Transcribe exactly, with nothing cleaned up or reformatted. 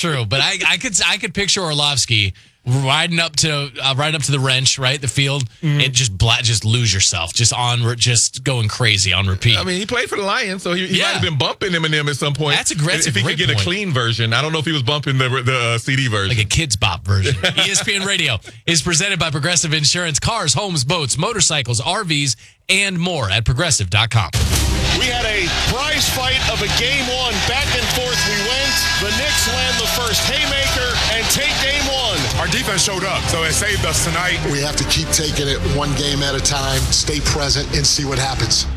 true. But I, I could I could picture Orlovsky riding up to uh, riding up to the wrench, right, the field, mm-hmm. and just bla- just lose yourself, just on, re- just going crazy on repeat. I mean, he played for the Lions, so he, he yeah. might have been bumping Eminem at some point. That's a great. That's if a he great could get point. a clean version, I don't know if he was bumping the the uh, C D version, like a Kids Bop version. E S P N Radio is presented by Progressive Insurance. Cars, homes, boats, motorcycles, R Vs, and more at progressive dot com. We had a prize fight of a game one. Back and forth we went. The Knicks land the first haymaker and take game one. Our defense showed up, so it saved us tonight. We have to keep taking it one game at a time, stay present, and see what happens.